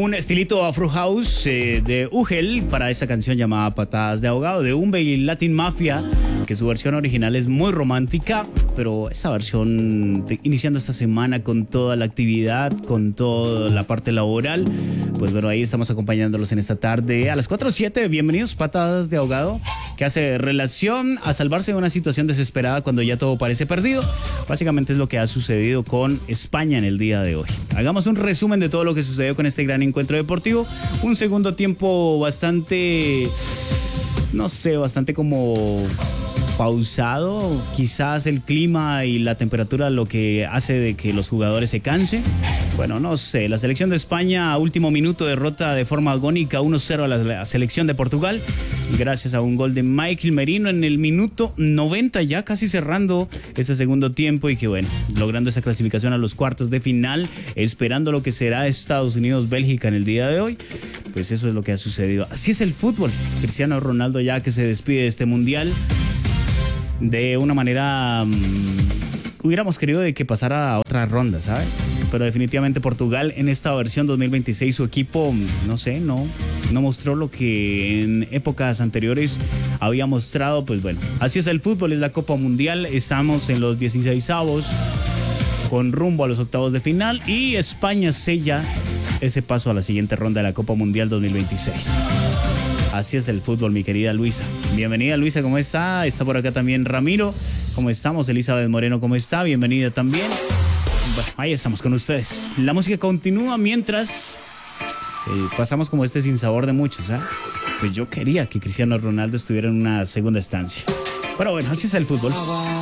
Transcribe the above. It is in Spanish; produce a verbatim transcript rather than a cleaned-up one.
Un estilito Afro House eh, de Ugel para esa canción llamada Patadas de Ahogado de Umbe y Latin Mafia, que su versión original es muy romántica, pero esta versión de, iniciando esta semana con toda la actividad, con toda la parte laboral, pues bueno, ahí estamos acompañándolos en esta tarde a las cuatro o siete. Bienvenidos, Patadas de Ahogado, que hace relación a salvarse de una situación desesperada cuando ya todo parece perdido. Básicamente es lo que ha sucedido con España en el día de hoy. Hagamos un resumen de todo lo que sucedió con este gran encuentro deportivo. Un segundo tiempo bastante, no sé, bastante como pausado. Quizás el clima y la temperatura lo que hace de que los jugadores se cansen. Bueno, no sé. La selección de España a último minuto derrota de forma agónica uno cero a la selección de Portugal, gracias a un gol de Michael Merino en el minuto noventa, ya casi cerrando este segundo tiempo, y que bueno, logrando esa clasificación a los cuartos de final, esperando lo que será Estados Unidos-Bélgica en el día de hoy. Pues eso es lo que ha sucedido. Así es el fútbol. Cristiano Ronaldo ya que se despide de este mundial de una manera mmm, hubiéramos querido de que pasara a otra ronda, ¿sabes? Pero definitivamente Portugal en esta versión dos mil veintiséis, su equipo, no sé, no, no mostró lo que en épocas anteriores había mostrado. Pues bueno, así es el fútbol, es la Copa Mundial. Estamos en los dieciseisavos con rumbo a los octavos de final, y España sella ese paso a la siguiente ronda de la Copa Mundial dos mil veintiséis. Así es el fútbol, mi querida Luisa. Bienvenida, Luisa, ¿cómo está? Está por acá también Ramiro. ¿Cómo estamos? Elizabeth Moreno, ¿cómo está? Bienvenida también. Bueno, ahí estamos con ustedes. La música continúa mientras eh, pasamos como este sinsabor de muchos, ¿ah? ¿eh? Pues yo quería que Cristiano Ronaldo estuviera en una segunda estancia. Pero bueno, así es el fútbol.